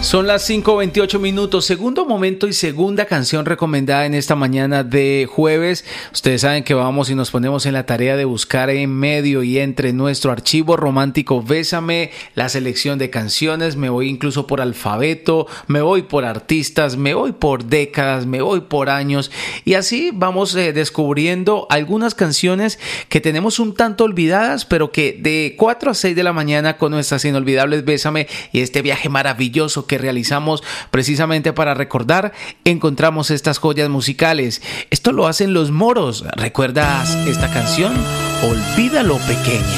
Son las 5:28. Segundo momento y segunda canción recomendada en esta mañana de jueves. Ustedes saben que vamos y nos ponemos en la tarea de buscar en medio y entre nuestro archivo romántico Bésame la selección de canciones. Me voy incluso por alfabeto, me voy por artistas, me voy por décadas, me voy por años. Y así vamos descubriendo algunas canciones que tenemos un tanto olvidadas, pero que de 4 a 6 de la mañana con nuestras inolvidables Bésame y este viaje maravilloso que realizamos precisamente para recordar, encontramos estas joyas musicales. Esto lo hacen Los Moros. ¿Recuerdas esta canción? Olvida lo pequeña.